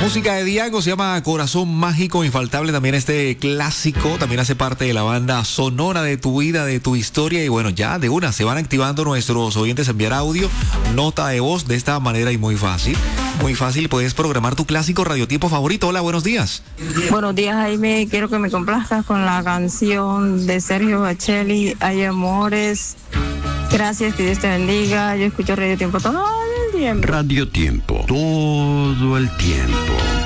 Música de Diago, se llama Corazón Mágico, infaltable también este clásico, también hace parte de la banda sonora de tu vida, de tu historia. Y bueno, ya de una se van activando nuestros oyentes a enviar audio, nota de voz de esta manera y muy fácil. Muy fácil, puedes programar tu clásico radiotipo favorito. Hola, buenos días. Buenos días, Jaime. Quiero que me complazcas con la canción de Sergio Bacelli, Hay Amores. Gracias, que Dios te bendiga. Yo escucho Radio Tiempo todo el tiempo. Radio Tiempo, todo el tiempo.